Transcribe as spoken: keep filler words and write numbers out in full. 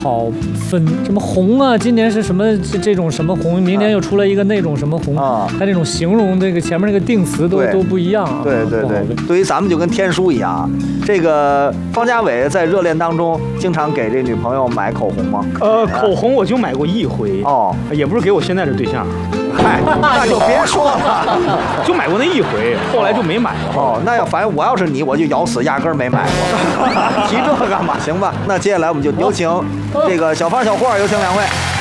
好分什么红啊，今年是什么这这种什么红，明年又出来一个那种什么红啊，它这种形容这个前面那个定词都都不一样啊。 对对对，对于咱们就跟天书一样。这个方家伟在热恋当中经常给这女朋友买口红吗？ 呃，口红我就买过一回哦， 也不是给我现在的对象。 嗨，那就别说了， 就买过那一回，后来就没买了。 哦，那要反正我要是你，我就咬死，压根儿没买过。提这干嘛？行吧，那接下来我们就有请这个小方小霍，有请两位。